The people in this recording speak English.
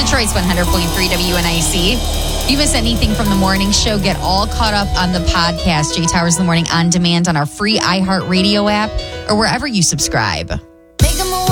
Detroit's 100.3 WNIC. If you miss anything from the morning show, get all caught up on the podcast, Jay Towers in the Morning on demand on our free iHeartRadio app or wherever you subscribe.